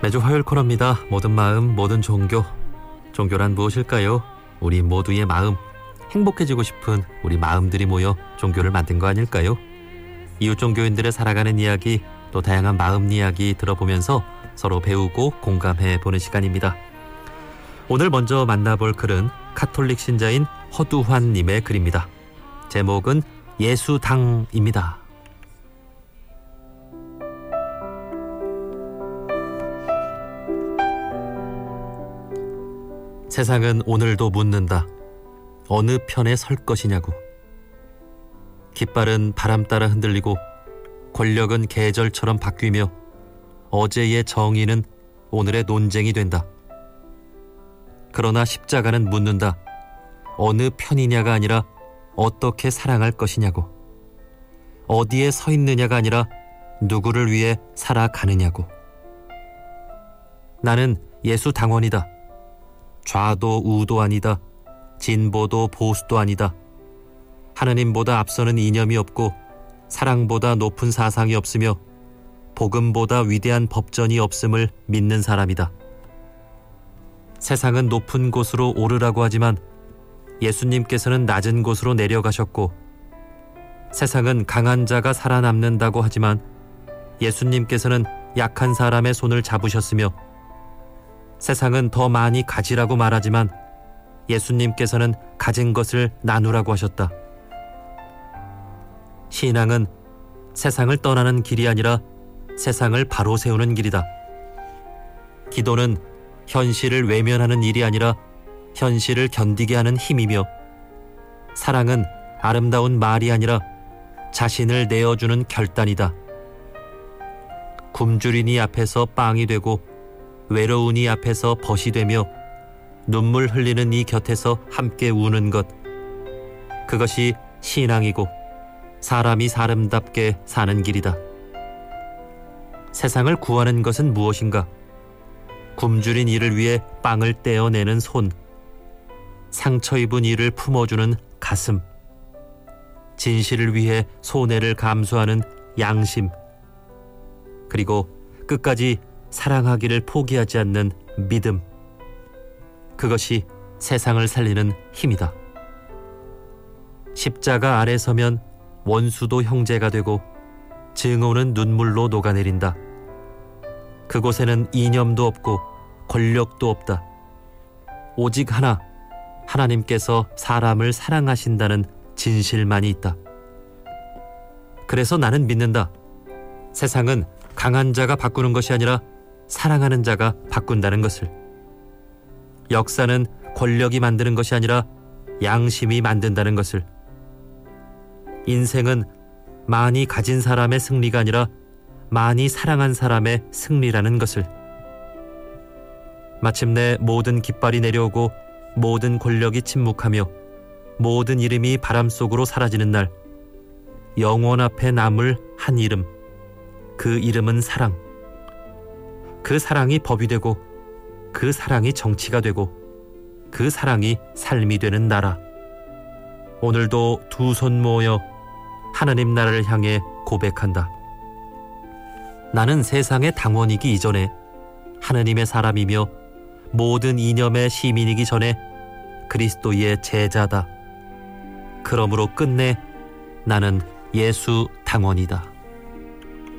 매주 화요일 코너입니다. 모든 마음, 모든 종교. 종교란 무엇일까요? 우리 모두의 마음, 행복해지고 싶은 우리 마음들이 모여 종교를 만든 거 아닐까요? 이웃 종교인들의 살아가는 이야기, 또 다양한 마음 이야기 들어보면서 서로 배우고 공감해보는 시간입니다. 오늘 먼저 만나볼 글은 카톨릭 신자인 허두환님의 글입니다. 제목은 예수당입니다. 세상은 오늘도 묻는다. 어느 편에 설 것이냐고. 깃발은 바람 따라 흔들리고 권력은 계절처럼 바뀌며 어제의 정의는 오늘의 논쟁이 된다. 그러나 십자가는 묻는다. 어느 편이냐가 아니라 어떻게 사랑할 것이냐고. 어디에 서 있느냐가 아니라 누구를 위해 살아가느냐고. 나는 예수당원이다. 좌도 우도 아니다. 진보도 보수도 아니다. 하느님보다 앞서는 이념이 없고 사랑보다 높은 사상이 없으며 복음보다 위대한 법전이 없음을 믿는 사람이다. 세상은 높은 곳으로 오르라고 하지만 예수님께서는 낮은 곳으로 내려가셨고, 세상은 강한 자가 살아남는다고 하지만 예수님께서는 약한 사람의 손을 잡으셨으며, 세상은 더 많이 가지라고 말하지만 예수님께서는 가진 것을 나누라고 하셨다. 신앙은 세상을 떠나는 길이 아니라 세상을 바로 세우는 길이다. 기도는 현실을 외면하는 일이 아니라 현실을 견디게 하는 힘이며, 사랑은 아름다운 말이 아니라 자신을 내어주는 결단이다. 굶주린 이 앞에서 빵이 되고 외로운 이 앞에서 벗이 되며 눈물 흘리는 이 곁에서 함께 우는 것, 그것이 신앙이고 사람이 사람답게 사는 길이다. 세상을 구하는 것은 무엇인가? 굶주린 이를 위해 빵을 떼어내는 손, 상처 입은 이를 품어주는 가슴, 진실을 위해 손해를 감수하는 양심, 그리고 끝까지 사랑하기를 포기하지 않는 믿음. 그것이 세상을 살리는 힘이다. 십자가 아래 서면 원수도 형제가 되고 증오는 눈물로 녹아내린다. 그곳에는 이념도 없고 권력도 없다. 오직 하나, 하나님께서 사람을 사랑하신다는 진실만이 있다. 그래서 나는 믿는다. 세상은 강한 자가 바꾸는 것이 아니라 사랑하는 자가 바꾼다는 것을. 역사는 권력이 만드는 것이 아니라 양심이 만든다는 것을. 인생은 많이 가진 사람의 승리가 아니라 많이 사랑한 사람의 승리라는 것을. 마침내 모든 깃발이 내려오고 모든 권력이 침묵하며 모든 이름이 바람 속으로 사라지는 날, 영원 앞에 남을 한 이름, 그 이름은 사랑. 그 사랑이 법이 되고 그 사랑이 정치가 되고 그 사랑이 삶이 되는 나라. 오늘도 두 손 모여 하나님 나라를 향해 고백한다. 나는 세상의 당원이기 이전에 하느님의 사람이며 모든 이념의 시민이기 전에 그리스도의 제자다. 그러므로 끝내 나는 예수 당원이다.